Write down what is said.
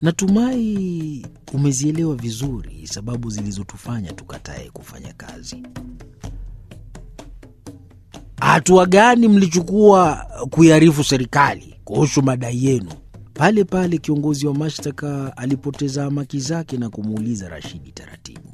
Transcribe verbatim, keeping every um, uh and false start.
Natumai umezielewa vizuri sababu zilizotufanya tukatae kufanya kazi. Hatua gani mlichukua kuiarifu serikali kuhusu madai yenu? Pale pale kiongozi wa mashtaka alipoteza hamaki zake na kumuuliza Rashidi taratibu.